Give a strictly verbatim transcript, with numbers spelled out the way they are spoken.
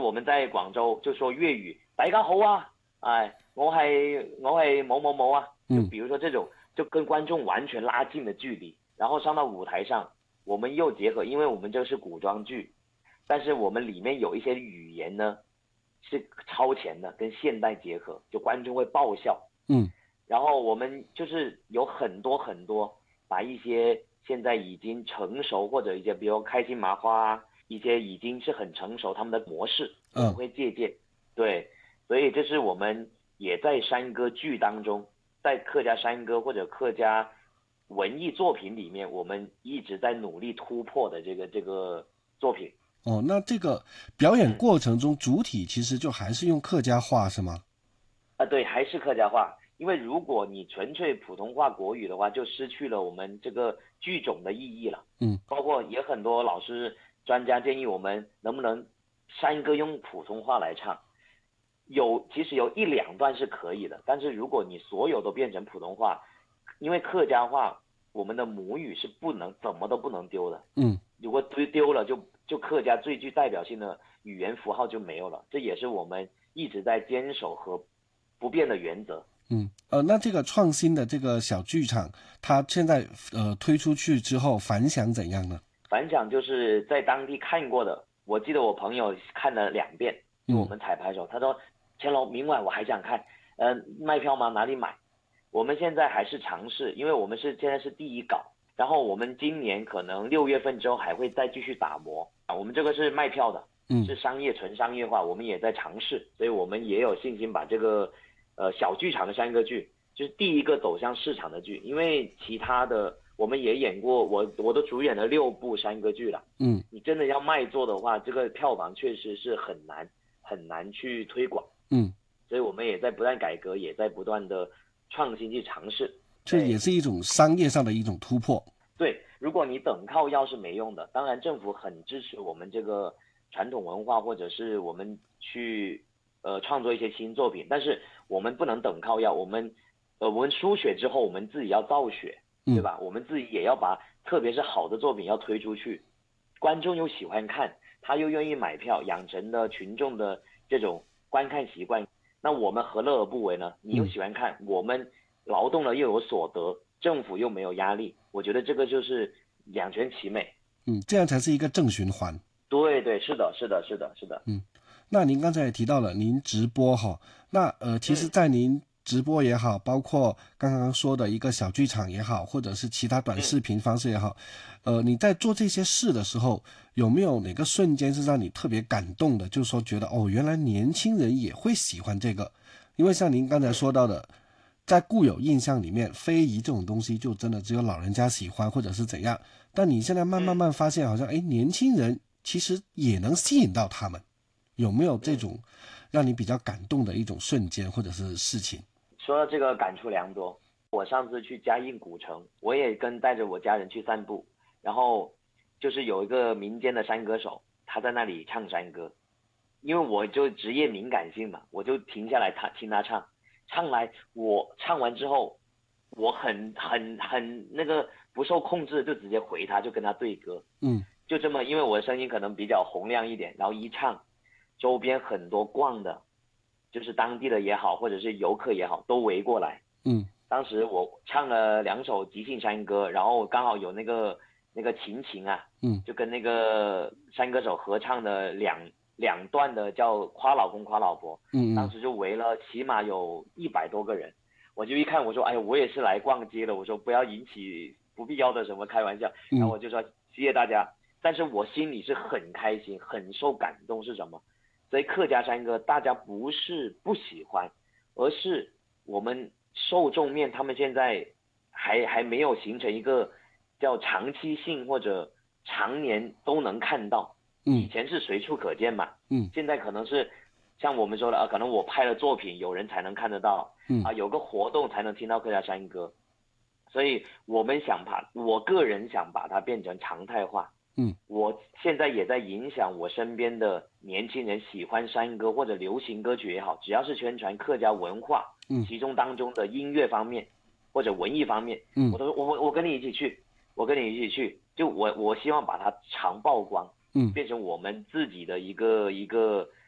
我们在广州就说粤语，大家好啊，哎，我係我係某某某啊，就比如说这种，就跟观众完全拉近了距离。然后上到舞台上，我们又结合，因为我们这是古装剧，但是我们里面有一些语言呢是超前的，跟现代结合，就观众会爆笑。 嗯， 然后我们就是有很多很多把一些现在已经成熟或者一些比如开心麻花啊，一些已经是很成熟他们的模式，我们嗯。 会借鉴。对，所以这是我们也在山歌剧当中，在客家山歌或者客家文艺作品里面，我们一直在努力突破的这个这个作品。 哦，那这个表演嗯。 过程中主体其实就还是用客家话是吗？ 啊，对，还是客家话。因为如果你纯粹普通话国语的话，就失去了我们这个剧种的意义了。 嗯。 包括也很多老师专家建议我们能不能山歌用普通话来唱，有其实有一两段是可以的，但是如果你所有都变成普通话，因为客家话我们的母语是不能怎么都不能丢的。 嗯。 如果丢丢了就就客家最具代表性的语言符号就没有了，这也是我们一直在坚守和不变的原则。 嗯，呃，那这个创新的这个小剧场，它现在呃推出去之后反响怎样呢？ 反响就是在当地看过的，我记得我朋友看了两遍，就我嗯。 们彩排的时候，他说乾隆明晚我还想看，呃，卖票吗？哪里买？我们现在还是尝试，因为我们是现在是第一稿，然后我们今年可能六月份之后还会再继续打磨啊，我们这个是卖票的， 嗯。 是商业纯商业化，我们也在尝试，所以我们也有信心把这个呃小剧场的山歌剧，就是第一个走向市场的剧，因为其他的我们也演过，我我都主演了六部山歌剧了， 嗯。 你真的要卖座的话，这个票房确实是很难很难去推广， 嗯。 所以我们也在不断改革，也在不断的创新去尝试。 这也对是一种商业上的一种突破。 对，如果你等靠要是没用的，当然政府很支持我们这个传统文化，或者是我们去呃创作一些新作品，但是我们不能等靠要，我们呃我们输血之后，我们自己要造血，对嗯。 吧？我们自己也要把特别是好的作品要推出去，观众又喜欢看，他又愿意买票，养成了群众的这种观看习惯。那我们何乐而不为呢？你又嗯。 喜欢看，我们劳动了又有所得，政府又没有压力，我觉得这个就是两全其美。 嗯，这样才是一个正循环。 对对，是的，是的，是的，是的。 嗯，那您刚才也提到了您直播哈，那呃，其实， 嗯在您直播也好，包括刚刚说的一个小剧场也好，或者是其他短嗯。 视频方式也好，呃，你在做这些事的时候，有没有哪个瞬间是让你特别感动的？就是说，觉得哦，原来年轻人也会喜欢这个，因为像您刚才嗯。 说到的，在固有印象里面，非遗这种东西就真的只有老人家喜欢，或者是怎样。但你现在慢慢嗯。 慢发现，好像哎，年轻人其实也能吸引到他们。有没有这嗯。 种让你比较感动的一种瞬间或者是事情？ 说到这个感触良多，我上次去嘉应古城，我也跟带着我家人去散步，然后就是有一个民间的山歌手，他在那里唱山歌，因为我就职业敏感性嘛，我就停下来他听他唱，唱来我唱完之后，我很很很那个不受控制，就直接回他，就跟他对歌， 嗯。 就这么，因为我的声音可能比较洪亮一点，然后一唱，周边很多逛的，就是当地的也好，或者是游客也好，都围过来。 嗯。 当时我唱了两首即兴山歌，然后刚好有那个那个琴琴啊， 嗯。 就跟那个山歌手合唱的两两段的叫夸老公夸老婆， 嗯。嗯。 当时就围了起码有一百多个人，我就一看我说，哎呀，我也是来逛街的，我说不要引起不必要的什么开玩笑，然后嗯。 我就说谢谢大家，但是我心里是很开心，很受感动是什么？所以客家山歌大家不是不喜欢，而是我们受众面他们现在还还没有形成一个叫长期性或者常年都能看到。以嗯。 前是随处可见嘛， 嗯。 现在可能是像我们说的啊，可能我拍了作品有人才能看得到嗯。 啊，有个活动才能听到客家山歌，所以我们想把我个人想把它变成常态化。 嗯。 我现在也在影响我身边的年轻人喜欢山歌或者流行歌曲也好，只要是宣传客家文化， 嗯。 其中当中的音乐方面或者文艺方面， 嗯。 我都说我我我跟你一起去，我跟你一起去，就我我希望把它常曝光， 嗯。 变成我们自己的一个一个